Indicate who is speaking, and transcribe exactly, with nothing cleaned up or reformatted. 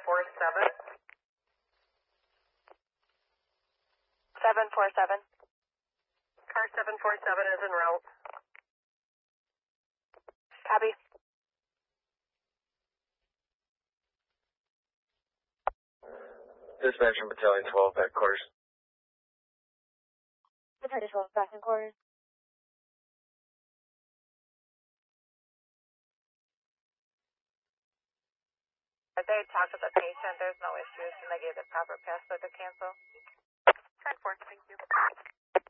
Speaker 1: four seven.
Speaker 2: seven four seven.
Speaker 1: Car seven four seven is en route.
Speaker 2: Copy.
Speaker 3: Dispatch from Battalion twelve, back quarters.
Speaker 2: Battalion twelve, back in quarters.
Speaker 4: They talked with the patient. There's no issues, and they gave the proper password to cancel.
Speaker 1: ten four, thank you.